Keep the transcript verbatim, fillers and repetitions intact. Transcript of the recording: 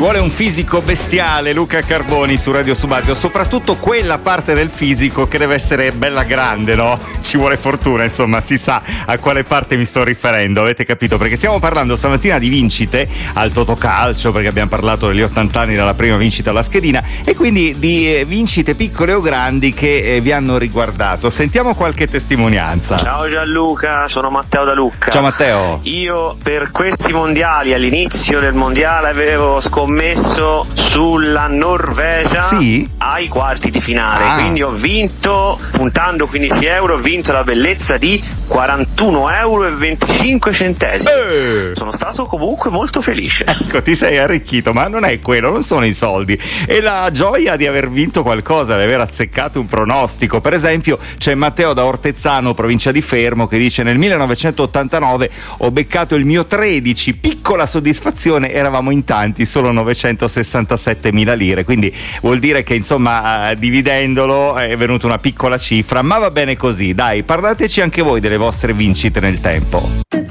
vuole un fisico bestiale, Luca Carboni su Radio Subasio, soprattutto quella parte del fisico che deve essere bella grande, no? Ci vuole fortuna, insomma, si sa a quale parte mi sto riferendo, avete capito? Perché stiamo parlando stamattina di vincite al Totocalcio, perché abbiamo parlato degli ottanta anni dalla prima vincita alla schedina, e quindi di eh, vincite piccole o grandi che eh, vi hanno riguardato. Sentiamo qualche testimonianza. Ciao Gianluca, sono Matteo da Lucca. Ciao Matteo. Io per questi mondiali, all'inizio del mondiale, avevo scommesso sulla Norvegia sì? ai quarti di finale, ah. quindi ho vinto, puntando quindici euro, ho vinto la bellezza di quarantuno euro e venticinque centesimi. Eh. Sono stato comunque molto felice. Ecco, ti sei arricchito, ma non è quello, non sono i soldi, è la gioia di aver vinto qualcosa, di aver azzeccato un pronostico. Per esempio c'è Matteo da Ortezzano, provincia di Fermo, che dice: nel millenovecentottantanove ho beccato il mio tredici, piccola soddisfazione, eravamo in tanti, solo novecentosessantasettemila lire, quindi vuol dire che insomma eh, dividendolo è venuta una piccola cifra, ma va bene così. Dai, parlateci anche voi delle vostre vincite nel tempo.